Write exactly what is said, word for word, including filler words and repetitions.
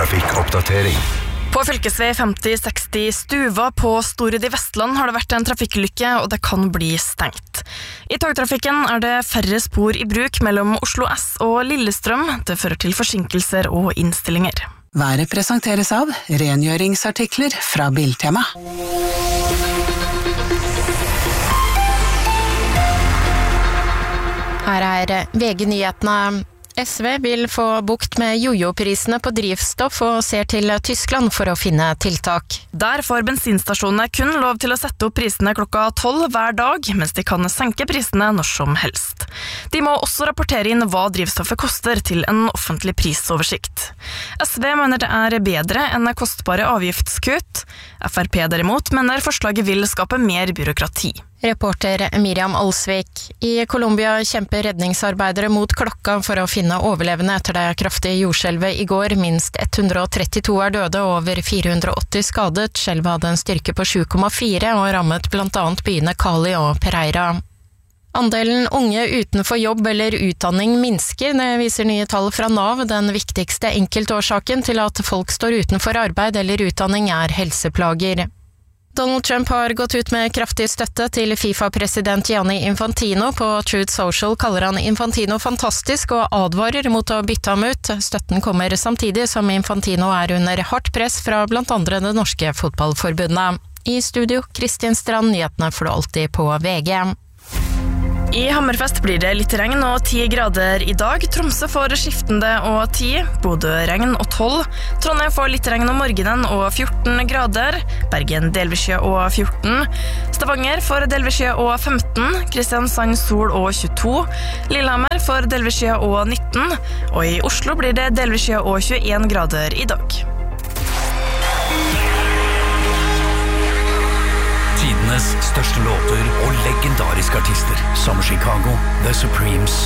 trafikkoppdatering. På fylkesvei femti seksti Stuva på Storud i Vestland har det vært en trafikkulykke, og det kan bli stengt. I togtrafikken er det færre spor i bruk mellom Oslo S og Lillestrøm. Det fører til forsinkelser og innstillinger. Været presenteres av rengjøringsartikler fra Biltema. Her er V G-nyhetene. S V vil få bukt med jojo-prisene på drivstoff og ser til Tyskland for å finne tiltak. Der får bensinstasjonene kun lov til å sette opp prisene klokka tolv hver dag, mens de kan senke prisene når som helst. De må også rapportere inn hva drivstoffet koster til en offentlig prisoversikt. S V mener det er bedre enn kostbare avgiftskutt. F R P derimot mener forslaget vil skape mer byråkrati. Reporter Miriam Alsvik. I Colombia kjemper redningsarbeidere mot klokka for å finne overlevende etter det kraftige jordskjelvet i går. Minst ett hundre og trettito er døde og over fire hundre og åtti skadet. Skjelvet hadde en styrke på sju komma fire og rammet blant annet byene Cali og Pereira. Andelen unge utenfor jobb eller utdanning minsker, det viser nye tall fra Nav. Den viktigste enkeltårsaken til at folk står utenfor arbeid eller utdanning er helseplager. Donald Trump har gått ut med kraftig støtte til FIFA-president Gianni Infantino. På Truth Social kaller han Infantino fantastisk og advarer mot å bytte ham ut. Støtten kommer samtidig som Infantino er under hardt press fra blant andre det norske fotballforbundet. I studio, Kristin Strand, nyhetene får du alltid på V G. I Hammerfest blir det litt regn og ti grader i dag. Tromsø får skiftende og ti, Bodø regn og tolv. Trondheim får litt regn om morgenen og fjorten grader. Bergen delvis skya og fjorten. Stavanger får delvis skya og femten. Kristiansand sol og tjueto. Lillehammer får delvis skya og nitten. Og i Oslo blir det delvis skya og tjueen grader i dag. Tidenes største låter og legendariske artister som Chicago, The Supremes